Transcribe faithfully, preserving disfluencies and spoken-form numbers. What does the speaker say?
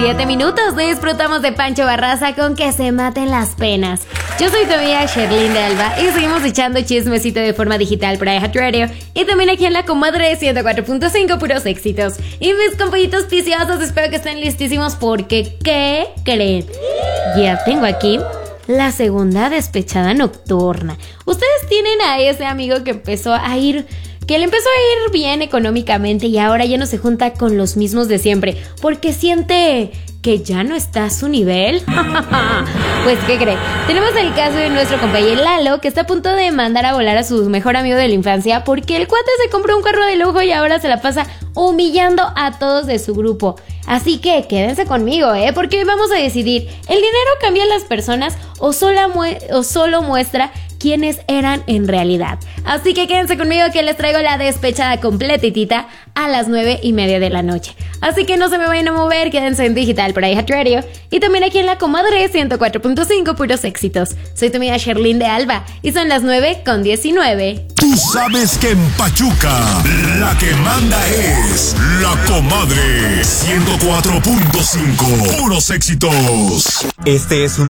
siete minutos disfrutamos de Pancho Barraza con Que se maten las penas. Yo soy tu amiga Sherlyn de Alba y seguimos echando chismecito de forma digital por iHeartRadio y también aquí en la comadre ciento cuatro punto cinco, puros éxitos. Y mis compañitos piciosos, espero que estén listísimos porque ¿qué creen? Ya tengo aquí la segunda despechada nocturna. Ustedes tienen a ese amigo que empezó a ir... que le empezó a ir bien económicamente y ahora ya no se junta con los mismos de siempre porque siente que ya no está a su nivel. Pues, ¿qué cree? Tenemos el caso de nuestro compañero Lalo, que está a punto de mandar a volar a su mejor amigo de la infancia porque el cuate se compró un carro de lujo y ahora se la pasa humillando a todos de su grupo. Así que quédense conmigo, ¿eh? Porque hoy vamos a decidir, ¿el dinero cambia a las personas o solo, mu- o solo muestra quiénes eran en realidad? Así que quédense conmigo que les traigo la despechada completitita a las nueve y media de la noche. Así que no se me vayan a mover, quédense en digital por iHeartRadio y también aquí en la comadre ciento cuatro punto cinco, puros éxitos. Soy tu amiga Sherlyn de Alba y son las nueve con diecinueve. Tú sabes que en Pachuca la que manda es la comadre ciento cuatro punto cinco, puros éxitos. Este es un